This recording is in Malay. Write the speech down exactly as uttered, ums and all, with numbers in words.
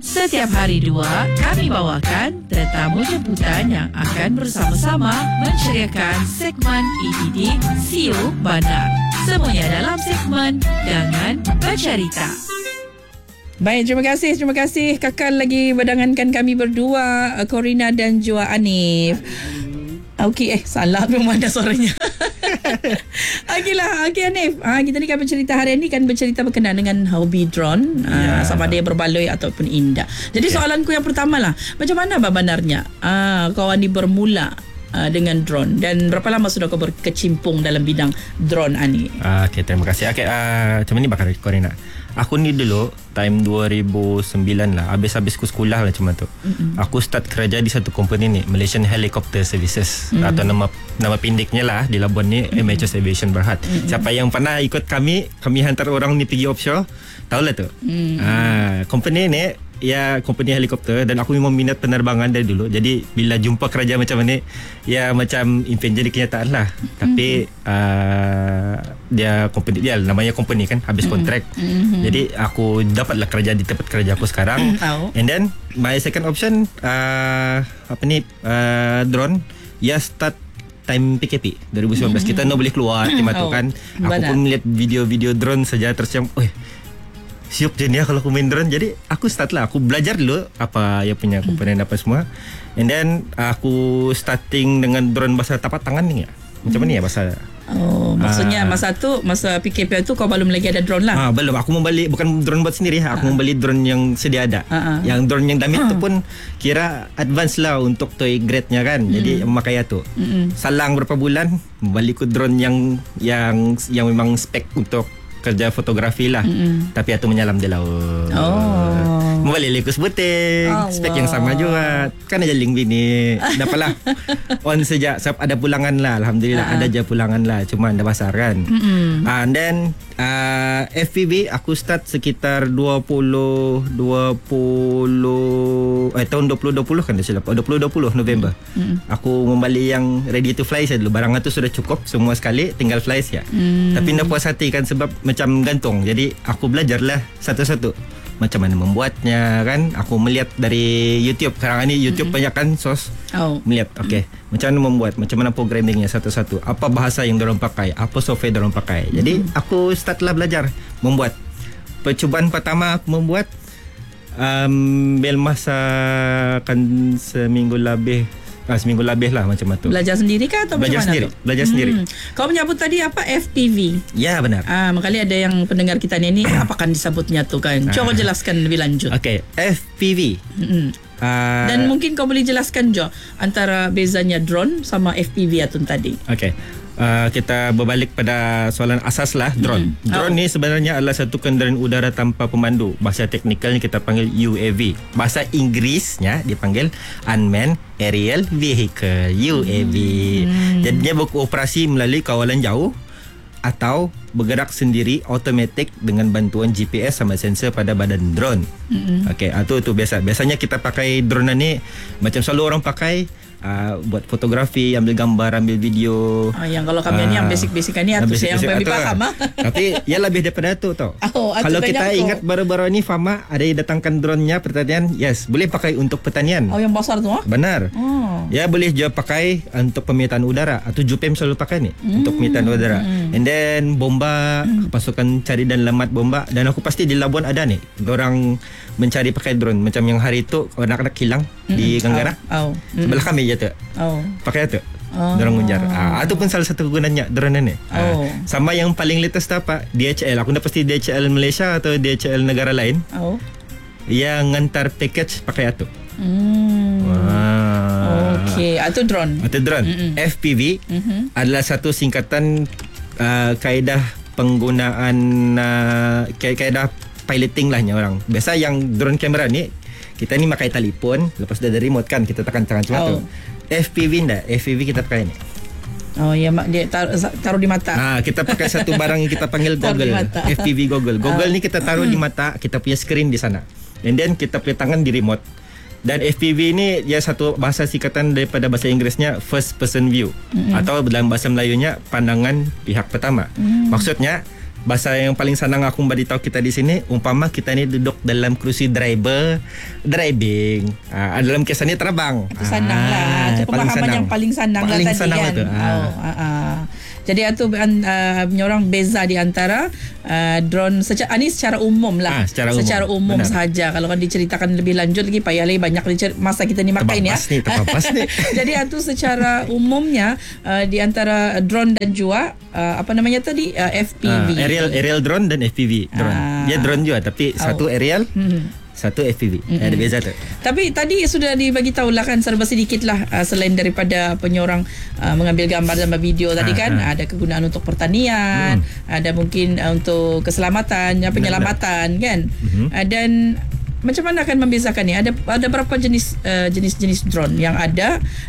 Setiap hari dua, kami bawakan tetamu jemputan yang akan bersama-sama menceriakan segmen E D D Siu Bandar. Semuanya dalam segmen Dangan Bercerita. Baik, terima kasih. Terima kasih Kakak lagi berdangankan kami berdua, Corina dan Jua Hanif. Okey, eh salah memang ada suaranya. Okeylah, okey Hanif. Ah, kita ni kan bercerita hari ini kan bercerita berkenaan dengan hobi drone, yeah. ah, sama ada yang berbaloi ataupun indah. Jadi yeah. soalanku yang pertama lah, macam mana sebenarnya ah, kawan ni bermula uh, dengan drone dan berapa lama sudah kau berkecimpung dalam bidang drone Ani? Uh, okay, terima kasih. Okay, uh, macam ni bakal Corina. Aku ni dulu time dua ribu sembilan lah, habis-habis ku sekolah lah macam tu. Mm-mm. Aku start kerja di satu company ni, Malaysian Helicopter Services, mm. atau nama nama pendeknya lah di Labuan ni, mm. M H S Aviation Berhad. Mm-mm. Siapa yang pernah ikut kami, kami hantar orang ni pergi offshore, tahulah tu. Mm. Ah, company ni ya company helikopter dan aku memang minat penerbangan dari dulu. Jadi bila jumpa kerja macam ni, ya macam impian jadi kenyataan lah. Mm-hmm. Tapi uh, dia company dia namanya company kan habis kontrak. Mm-hmm. Jadi aku dapatlah kerja di tempat kerja aku sekarang. Mm-hmm. And then my second option uh, apa ni uh, drone ya start time P K P dua ribu sembilan belas. Mm-hmm. Kita no boleh keluar timah tu kan. Aku Benar. pun melihat video-video drone saja tersiam. Oh, siap je ni kalau aku main drone. Jadi aku start lah, aku belajar dulu apa yang punya komponen apa semua. And then aku starting dengan drone bahasa tapak tangan ni ya. Macam mana ya bahasa? Oh, maksudnya uh, masa tu, masa P K P tu kau belum lagi ada drone lah? Ah, belum, aku membeli, bukan drone buat sendiri, aku uh-huh. membeli drone yang sedia ada. Uh-huh. Yang drone yang damit uh-huh. tu pun kira advance lah untuk toy grade-nya kan. Uh-huh. Jadi memakai tu. Uh-huh. Salang berapa bulan, membeli ku drone yang yang yang memang spek untuk kerja fotografi lah. Mm-mm. Tapi aku menyalam di laut. Oh. Membalik likus buting. Oh, spek wow. yang sama juga. Kan aja link bini. Dapatlah. On sejak ada pulangan lah. Alhamdulillah uh-huh. ada je pulangan lah. Cuma ada pasar kan. Mm-hmm. And then uh, F P V aku start sekitar dua puluh eh tahun dua puluh dua puluh kan dah silap. dua puluh dua puluh November. Mm-hmm. Aku membeli yang ready to fly saya dulu. Barang tu sudah cukup semua sekali, tinggal fly saja. Mm. Tapi nak puas hati kan sebab macam gantung. Jadi aku belajarlah satu-satu macam mana membuatnya kan. Aku melihat dari YouTube. Sekarang ni YouTube mm-hmm. banyak kan sos. Oh. Melihat okey, mm. macam mana membuat, macam mana programmingnya satu-satu. Apa bahasa yang dorang pakai, apa software dorang pakai. Mm-hmm. Jadi aku startlah belajar membuat. Percubaan pertama aku membuat um, bel masa kan seminggu lebih. Ah, seminggu lebih lah macam tu. Belajar sendiri kah atau belajar macam sendiri, mana tu? Belajar hmm. sendiri. Kau menyebut tadi apa F P V? Ya benar. Ah, makali ada yang pendengar kita ni ni apa kan disebutnya tu kan? Coba jelaskan lebih lanjut. Okey, F P V. Hmm. Uh, Dan mungkin kau boleh jelaskan Jo antara bezanya drone sama F P V atun tadi. Okey. Uh, kita berbalik pada soalan asas lah drone. Mm-hmm. Drone oh. ni sebenarnya adalah satu kenderaan udara tanpa pemandu. Bahasa teknikalnya kita panggil U A V. Bahasa Inggerisnya dipanggil Unmanned Aerial Vehicle, U A V. Mm-hmm. Jadi dia beroperasi melalui kawalan jauh atau bergerak sendiri automatik dengan bantuan G P S sama sensor pada badan drone. Mm-hmm. Okey, itu tu biasa. Biasanya kita pakai drone ni macam selalu orang pakai Uh, buat fotografi, ambil gambar, ambil video. Oh, yang kalau kami uh, ni yang basic-basic ni atau yang lebih paham. Tapi ya lebih daripada itu tau. Oh, kalau kita ingat baru-baru ni Fama ada yang datangkan drone-nya pertanian, yes, boleh pakai untuk pertanian. Oh, yang besar tu ah? Benar. Oh. Ya boleh juga pakai untuk pemetaan udara atau Jupem selalu pakai ni mm. untuk pemetaan udara. Mm. And then bomba, mm. pasukan cari dan lamat bomba, dan aku pasti di Labuan ada ni. Orang mencari pakai drone macam yang hari tu anak-anak hilang mm. di Ganggara. Oh. Oh. Mm. Sebelah kami je tu. Oh. Pakai tu. Oh. Dorang menjar. Ah, itu pun salah satu kegunaannya drone ni. Oh. Ah, sama yang paling latest apa? D H L. Aku dah pasti D H L Malaysia atau D H L negara lain. Oh. Yang ngantar package pakai itu. Hmm. Wah. Okey, itu drone. Itu drone. Mm-mm. F P V mm-hmm. adalah satu singkatan uh, kaedah penggunaan uh, kaedah piloting lah ni orang. Biasa yang drone kamera ni kita ni pakai telefon, lepas dah ada remote kan kita tekan tangan cuma oh. tu. F P V ndak? F P V kita pakai ni. Oh ya, mak dia taruh, taruh di mata. Ah, kita pakai satu barang yang kita panggil goggle. F P V goggle. Goggle oh. ni kita taruh di mata, kita punya screen di sana. And then kita punya tangan di remote. Dan F P V ni dia satu bahasa singkatan daripada bahasa Inggerisnya first person view, mm-hmm. atau dalam bahasa Melayunya pandangan pihak pertama. Mm. Maksudnya bahasa yang paling senang aku beritahu kita di sini, umpama kita ni duduk dalam kerusi driver driving, ah, dalam kisah ni terbang. Itu senang lah. Itu pemahaman senang. yang paling senang paling lah tadi senang kan. Itu. Ah. Oh, uh, uh. Jadi itu uh, orang beza di antara uh, drone secara ini secara umum lah. Ah, secara umum, secara umum sahaja. Kalau kan diceritakan lebih lanjut lagi payah lagi banyak masa kita ni makan ya. Ni, ni. Jadi itu secara umumnya uh, di antara drone dan juga uh, apa namanya tadi uh, F P V. Uh, aerial aerial drone dan F P V drone. Ah. Dia drone juga tapi oh. satu aerial. Hmm. Satu F P V. Mm-hmm. Ada beza tu. Tapi tadi sudah dibagi tahu lah kan serba sedikit lah uh, selain daripada penyorang uh, mengambil gambar dan video tadi kan ha, ha. Ada kegunaan untuk pertanian, mm. ada mungkin uh, untuk keselamatan, penyelamatan benar, kan. Mm-hmm. Uh, dan macam mana akan membezakan ni? Ada ada berapa jenis uh, jenis-jenis drone yang ada